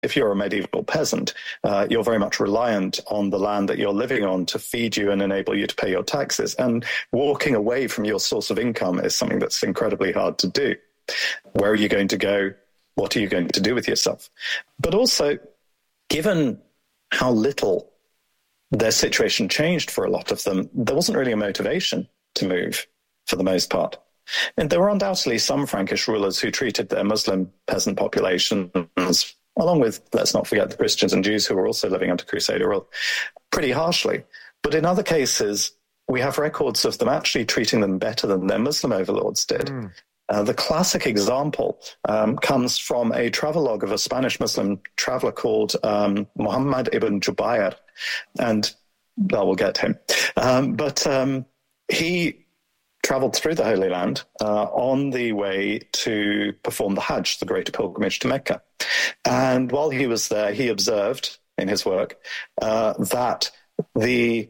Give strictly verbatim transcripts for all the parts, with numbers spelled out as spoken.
if you're a medieval peasant, uh, you're very much reliant on the land that you're living on to feed you and enable you to pay your taxes. And walking away from your source of income is something that's incredibly hard to do. Where are you going to go? What are you going to do with yourself? But also, given how little their situation changed for a lot of them, there wasn't really a motivation to move for the most part. And there were undoubtedly some Frankish rulers who treated their Muslim peasant populations, along with, let's not forget, the Christians and Jews who were also living under Crusader rule, pretty harshly. But in other cases, we have records of them actually treating them better than their Muslim overlords did. Mm. Uh, the classic example um, comes from a travelogue of a Spanish Muslim traveler called um, Muhammad ibn Jubayr, and well, we'll get him. Um, but um, he traveled through the Holy Land uh, on the way to perform the Hajj, the great pilgrimage to Mecca. And while he was there, he observed in his work uh, that the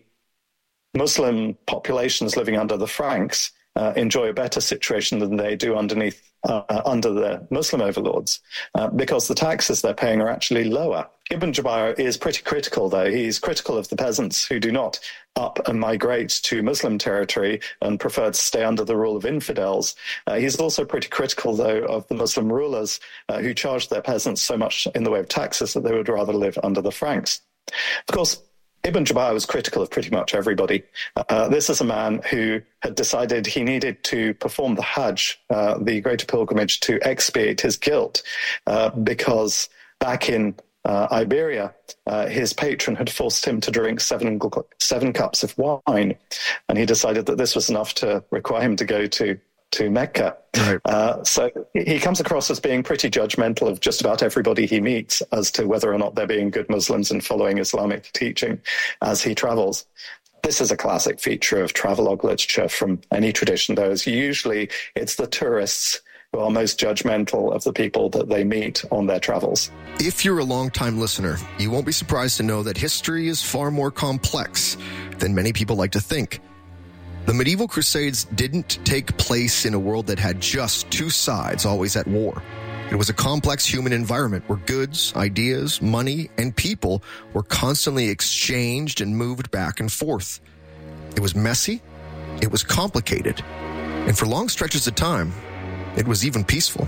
Muslim populations living under the Franks Uh, enjoy a better situation than they do underneath uh, under the Muslim overlords, uh, because the taxes they're paying are actually lower. Ibn Jubayr is pretty critical, though. He's critical of the peasants who do not up and migrate to Muslim territory and prefer to stay under the rule of infidels. Uh, he's also pretty critical, though, of the Muslim rulers uh, who charged their peasants so much in the way of taxes that they would rather live under the Franks. Of course, Ibn Jubayr was critical of pretty much everybody. Uh, this is a man who had decided he needed to perform the Hajj, uh, the greater pilgrimage, to expiate his guilt, uh, because back in uh, Iberia, uh, his patron had forced him to drink seven, seven cups of wine, and he decided that this was enough to require him to go to to Mecca. Right. Uh, so he comes across as being pretty judgmental of just about everybody he meets as to whether or not they're being good Muslims and following Islamic teaching as he travels. This is a classic feature of travelogue literature from any tradition, though, is usually it's the tourists who are most judgmental of the people that they meet on their travels. If you're a long-time listener, you won't be surprised to know that history is far more complex than many people like to think. The medieval Crusades didn't take place in a world that had just two sides always at war. It was a complex human environment where goods, ideas, money, and people were constantly exchanged and moved back and forth. It was messy, it was complicated, and for long stretches of time, it was even peaceful.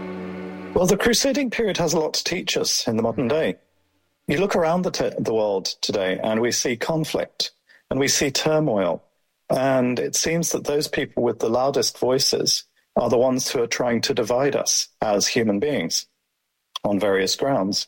Well, the crusading period has a lot to teach us in the modern day. You look around the, t- the world today and we see conflict and we see turmoil. And it seems that those people with the loudest voices are the ones who are trying to divide us as human beings on various grounds.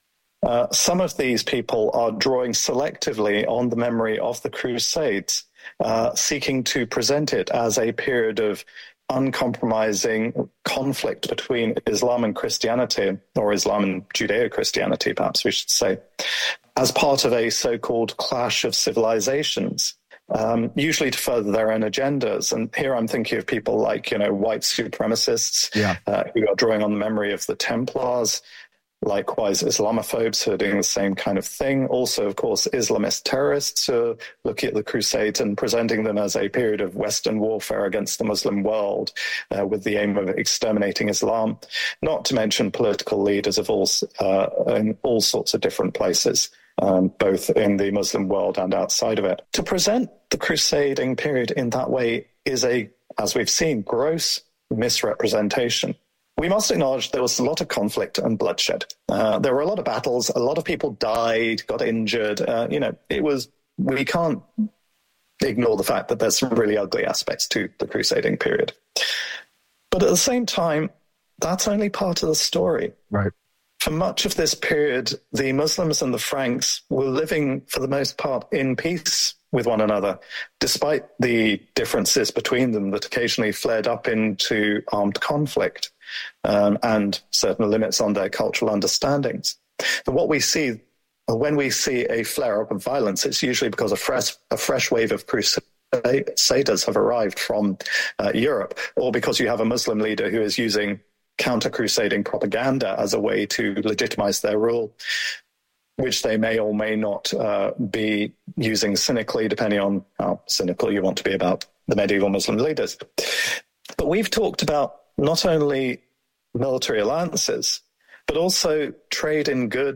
Uh, some of these people are drawing selectively on the memory of the Crusades, uh, seeking to present it as a period of uncompromising conflict between Islam and Christianity, or Islam and Judeo-Christianity, perhaps we should say, as part of a so-called clash of civilizations. Um, usually to further their own agendas. And here I'm thinking of people like, you know, white supremacists yeah. uh, who are drawing on the memory of the Templars, likewise Islamophobes who are doing the same kind of thing. Also, of course, Islamist terrorists who are looking at the Crusades and presenting them as a period of Western warfare against the Muslim world uh, with the aim of exterminating Islam, not to mention political leaders of all, uh, in all sorts of different places. Um, both in the Muslim world and outside of it. To present the crusading period in that way is a, as we've seen, gross misrepresentation. We must acknowledge there was a lot of conflict and bloodshed. Uh, there were a lot of battles, a lot of people died, got injured. Uh, you know, it was, we can't ignore the fact that there's some really ugly aspects to the crusading period. But at the same time, that's only part of the story. Right. For much of this period, the Muslims and the Franks were living, for the most part, in peace with one another, despite the differences between them that occasionally flared up into armed conflict um, and certain limits on their cultural understandings. But what we see, when we see a flare-up of violence, it's usually because a fresh, a fresh wave of crusaders have arrived from uh, Europe, or because you have a Muslim leader who is using counter-crusading propaganda as a way to legitimize their rule, which they may or may not uh, be using cynically, depending on how cynical you want to be about the medieval Muslim leaders. But we've talked about not only military alliances, but also trade in goods